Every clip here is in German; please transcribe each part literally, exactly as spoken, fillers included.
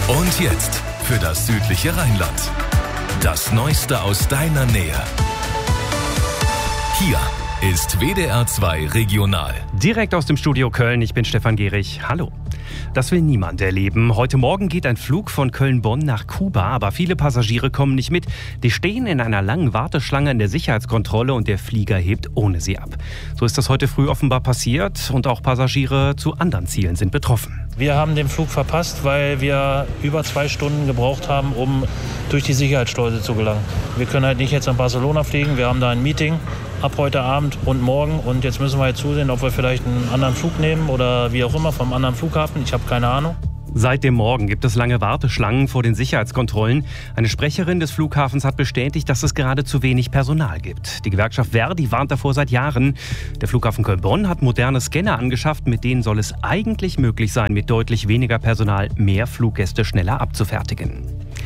Und jetzt für das südliche Rheinland. Das Neueste aus deiner Nähe. Hier ist W D R zwei Regional. Direkt aus dem Studio Köln, ich bin Stefan Gehrig. Hallo. Das will niemand erleben. Heute Morgen geht ein Flug von Köln-Bonn nach Kuba, aber viele Passagiere kommen nicht mit. Die stehen in einer langen Warteschlange in der Sicherheitskontrolle und der Flieger hebt ohne sie ab. So ist das heute früh offenbar passiert und auch Passagiere zu anderen Zielen sind betroffen. Wir haben den Flug verpasst, weil wir über zwei Stunden gebraucht haben, um durch die Sicherheitsschleuse zu gelangen. Wir können halt nicht jetzt nach Barcelona fliegen, wir haben da ein Meeting ab heute Abend und morgen und jetzt müssen wir halt zusehen, ob wir vielleicht einen anderen Flug nehmen oder wie auch immer vom anderen Flughafen. Ich habe keine Ahnung. Seit dem Morgen gibt es lange Warteschlangen vor den Sicherheitskontrollen. Eine Sprecherin des Flughafens hat bestätigt, dass es gerade zu wenig Personal gibt. Die Gewerkschaft Verdi warnt davor seit Jahren. Der Flughafen Köln-Bonn hat moderne Scanner angeschafft, mit denen soll es eigentlich möglich sein, mit deutlich weniger Personal mehr Fluggäste schneller abzufertigen.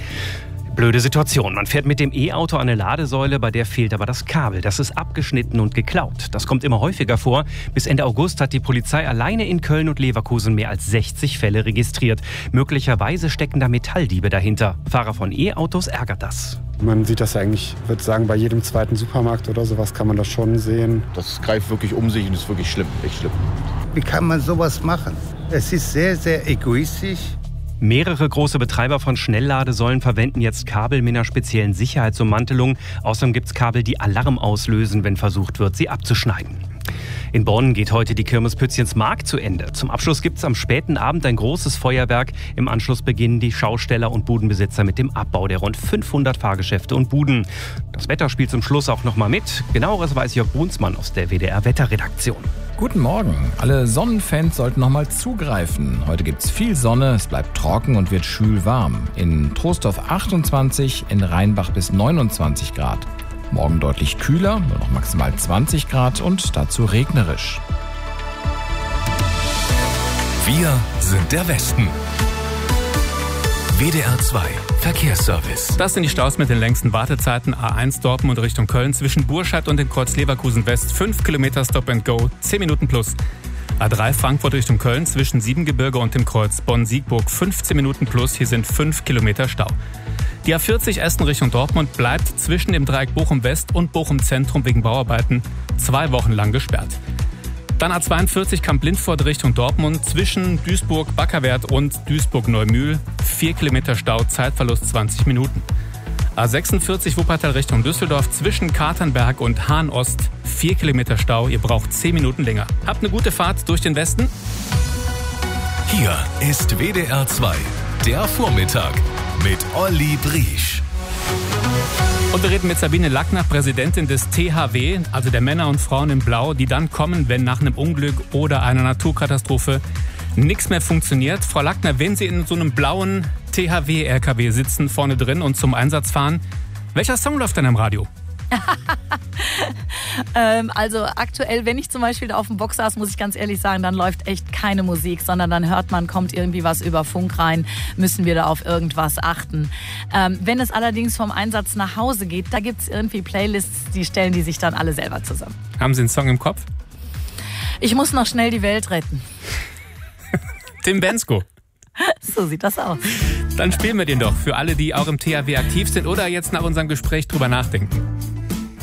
Blöde Situation. Man fährt mit dem E-Auto an eine Ladesäule, bei der fehlt aber das Kabel. Das ist abgeschnitten und geklaut. Das kommt immer häufiger vor. Bis Ende August hat die Polizei alleine in Köln und Leverkusen mehr als sechzig Fälle registriert. Möglicherweise stecken da Metalldiebe dahinter. Fahrer von E-Autos ärgert das. Man sieht das ja eigentlich, ich würde sagen, bei jedem zweiten Supermarkt oder sowas kann man das schon sehen. Das greift wirklich um sich und ist wirklich schlimm, echt schlimm. Wie kann man sowas machen? Es ist sehr, sehr egoistisch. Mehrere große Betreiber von Schnellladesäulen verwenden jetzt Kabel mit einer speziellen Sicherheitsummantelung. Außerdem gibt es Kabel, die Alarm auslösen, wenn versucht wird, sie abzuschneiden. In Bonn geht heute die Kirmes Pützchens-Markt zu Ende. Zum Abschluss gibt es am späten Abend ein großes Feuerwerk. Im Anschluss beginnen die Schausteller und Budenbesitzer mit dem Abbau der rund fünfhundert Fahrgeschäfte und Buden. Das Wetter spielt zum Schluss auch noch mal mit. Genaueres weiß Jörg Brunsmann aus der W D R-Wetterredaktion. Guten Morgen. Alle Sonnenfans sollten noch mal zugreifen. Heute gibt's viel Sonne, es bleibt trocken und wird schwül warm. In Troisdorf achtundzwanzig, in Rheinbach bis neunundzwanzig Grad. Morgen deutlich kühler, nur noch maximal zwanzig Grad und dazu regnerisch. Wir sind der Westen. W D R zwei Verkehrsservice. Das sind die Staus mit den längsten Wartezeiten. A eins Dortmund Richtung Köln zwischen Burscheid und dem Kreuz Leverkusen West. fünf Kilometer Stop and Go, zehn Minuten plus. A drei Frankfurt Richtung Köln zwischen Siebengebirge und dem Kreuz Bonn-Siegburg. fünfzehn Minuten plus, hier sind fünf Kilometer Stau. Die A vierzig Essen Richtung Dortmund bleibt zwischen dem Dreieck Bochum West und Bochum Zentrum wegen Bauarbeiten zwei Wochen lang gesperrt. Dann A zweiundvierzig Kamp-Lindfort Richtung Dortmund zwischen Duisburg-Backerwerth und Duisburg-Neumühl. vier Kilometer Stau, Zeitverlust zwanzig Minuten. A sechsundvierzig Wuppertal Richtung Düsseldorf zwischen Katernberg und Hahn-Ost. vier Kilometer Stau, ihr braucht zehn Minuten länger. Habt eine gute Fahrt durch den Westen. Hier ist W D R zwei, der Vormittag mit Olli Briesch. Und wir reden mit Sabine Lackner, Präsidentin des T H W, also der Männer und Frauen in Blau, die dann kommen, wenn nach einem Unglück oder einer Naturkatastrophe nichts mehr funktioniert. Frau Lackner, wenn Sie in so einem blauen T H W-R K W sitzen, vorne drin und zum Einsatz fahren, welcher Song läuft dann im Radio? ähm, also aktuell, wenn ich zum Beispiel auf dem Box saß, muss ich ganz ehrlich sagen, dann läuft echt keine Musik, sondern dann hört man, kommt irgendwie was über Funk rein, müssen wir da auf irgendwas achten. Ähm, wenn es allerdings vom Einsatz nach Hause geht, da gibt es irgendwie Playlists, die stellen die sich dann alle selber zusammen. Haben Sie einen Song im Kopf? Ich muss noch schnell die Welt retten. Tim Bendzko. So sieht das aus. Dann spielen wir den doch für alle, die auch im T H W aktiv sind oder jetzt nach unserem Gespräch drüber nachdenken.